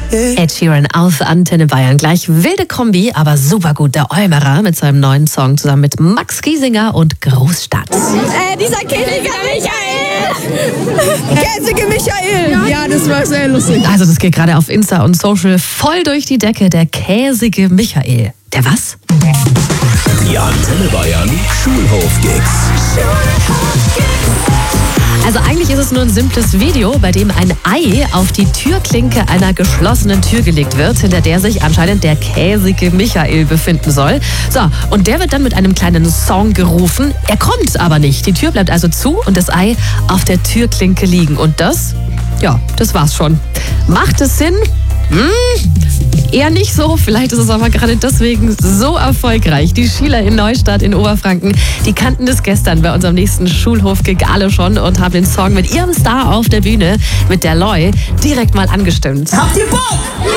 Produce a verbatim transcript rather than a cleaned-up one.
Ed Sheeran auf Antenne Bayern. Gleich wilde Kombi, aber super gut. Der Eumerer mit seinem neuen Song zusammen mit Max Giesinger und Großstadt. Äh, dieser käsige Michael! Käsige Michael! Ja, das war sehr lustig. Also das geht gerade auf Insta und Social voll durch die Decke. Der käsige Michael. Der was? Die Antenne Bayern Schulhof-Gigs. Also eigentlich ist es nur ein simples Video, bei dem ein Ei auf die Türklinke einer geschlossenen Tür gelegt wird, hinter der sich anscheinend der käsige Michael befinden soll. So, und der wird dann mit einem kleinen Song gerufen. Er kommt aber nicht. Die Tür bleibt also zu und das Ei auf der Türklinke liegen. Und das, ja, das war's schon. Macht es Sinn? Hm, eher nicht so. Vielleicht ist es aber gerade deswegen so erfolgreich. Die Schüler in Neustadt in Oberfranken, die kannten das gestern bei unserem nächsten Schulhof-Gig alle schon und haben den Song mit ihrem Star auf der Bühne, mit der Loi, direkt mal angestimmt. Habt ihr Bock? Ja!